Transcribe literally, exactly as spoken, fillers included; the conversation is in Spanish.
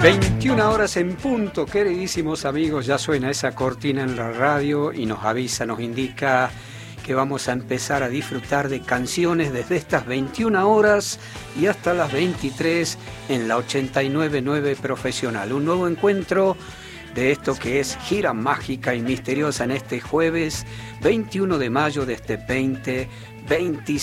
veintiuna horas en punto, queridísimos amigos, ya suena esa cortina en la radio y nos avisa, nos indica que vamos a empezar a disfrutar de canciones desde estas veintiuna horas y hasta las veintitrés en la ochenta y nueve punto nueve Profesional. Un nuevo encuentro de esto que es Gira Mágica y Misteriosa en este jueves veintiuno de mayo de este veinte veintiséis.